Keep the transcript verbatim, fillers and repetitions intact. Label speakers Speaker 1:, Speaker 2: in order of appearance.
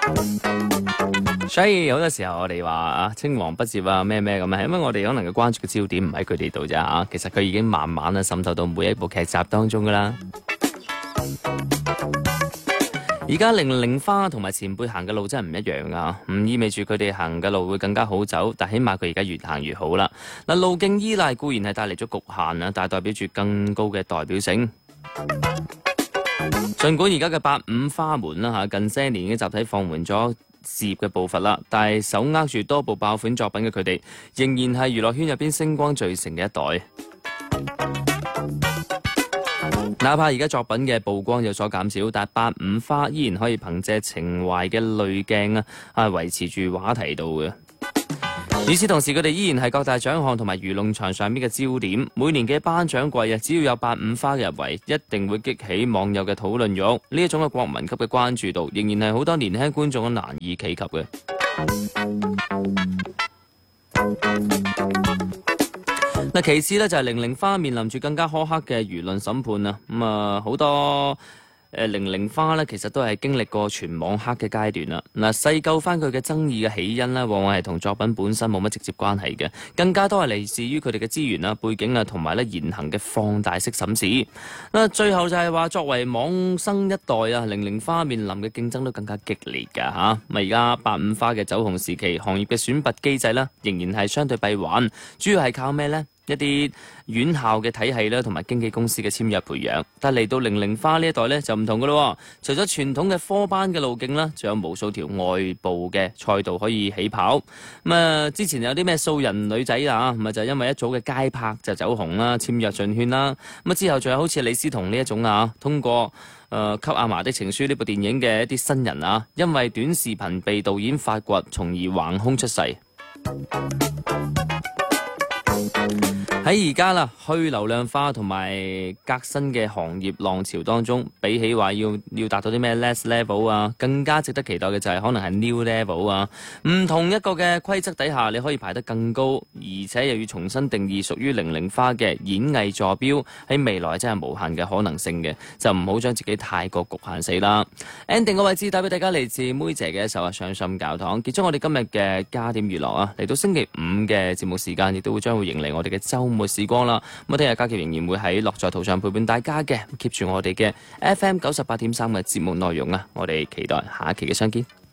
Speaker 1: 所以好多時候我哋話啊青黃不接啊咩咩咁啊，因為我哋可能嘅關注嘅焦點唔喺佢哋度啫嚇，其實佢已經慢慢啊滲透到每一部劇集當中噶啦。而家零零花同埋前輩行嘅路真係唔一樣啊，唔意味住佢哋行嘅路會更加好走，但起碼佢而家越行越好啦。嗱，路徑依賴固然係帶嚟咗局限啊，但係代表住更高嘅代表性。儘管而家嘅八五花門啦嚇，近些年已經集體放緩咗事業嘅步伐啦，但係手握住多部爆款作品嘅佢哋，仍然係娛樂圈入邊星光最盛嘅一代。哪怕而家作品嘅曝光有所減少，但八五花依然可以憑借情懷嘅濾鏡啊，啊維持住話題度嘅。與此同時，佢哋依然係各大獎項同埋娛樂場上面嘅焦點。每年嘅頒獎季啊，只要有八五花嘅入圍，一定會激起網友嘅討論慾。呢一種嘅國民級嘅關注度，仍然係好多年輕觀眾難以企及嘅。嗱，其次咧就係零零花面臨住更加苛刻嘅輿論審判啊！咁啊，好多誒零零花咧，其實都係經歷過全網黑嘅階段啦。嗱，細究翻佢嘅爭議嘅起因咧，往往係同作品本身冇乜直接關係嘅，更加多係嚟自於佢哋嘅資源啊、背景啊，同埋咧言行嘅放大式審視。嗱，最後就係話，作為網生一代啊，零零花面臨嘅競爭都更加激烈㗎嚇。咁而家八五花嘅走紅時期，行業嘅選拔機制啦，仍然係相對閉環，主要係靠咩呢？一啲院校嘅體系啦，同埋經紀公司嘅簽約培養。但係嚟到零零花呢一代咧就唔同噶咯，除咗傳統嘅科班嘅路徑啦，仲有無數條外部嘅賽道可以起跑。咁啊，之前有啲咩素人女仔啊，咁啊就因為一組嘅街拍就走紅啦，簽約進圈啦。咁啊之後仲有好似李思彤呢一種啊，通過誒、呃《給阿嫲的情書》呢部電影嘅一啲新人啊，因為短視頻被導演發掘，從而橫空出世。喺而家啦，去流量化同埋革新嘅行業浪潮當中，比起話要要達到啲咩 less level 啊，更加值得期待嘅就係可能係 new level 啊。唔同一個嘅規則底下，你可以排得更高，而且又要重新定義屬於零零花嘅演藝座標，喺未來真係無限嘅可能性嘅，就唔好將自己太過局限死啦。ending 個位置帶俾大家嚟自妹姐嘅一首啊《傷心教堂》，結束我哋今日嘅加點娛樂啊。嚟到星期五嘅節目時間，亦都會將會迎嚟我哋嘅週末時光啦。咁啊，聽日嘉琪仍然會喺樂在途上陪伴大家嘅，keep 住我哋嘅 F M 九十八點三嘅節目內容啊。我哋期待下一期嘅相見。